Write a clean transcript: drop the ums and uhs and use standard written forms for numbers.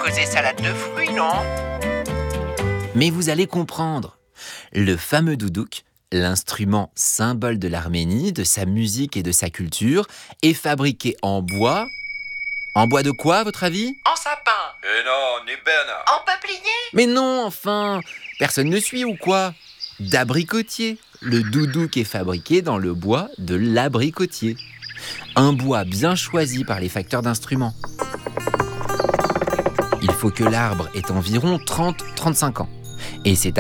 causé salade de fruits, non? Mais vous allez comprendre. Le fameux doudouk, l'instrument symbole de l'Arménie, de sa musique et de sa culture, est fabriqué en bois. En bois de quoi, à votre avis? En sapin. non, ni Bernard. En peuplier. Mais non, enfin! Personne ne suit ou quoi? D'abricotier. Le doudouk est fabriqué dans le bois de l'abricotier. Un bois bien choisi par les facteurs d'instruments. Il faut que l'arbre ait environ 30-35 ans. Et c'est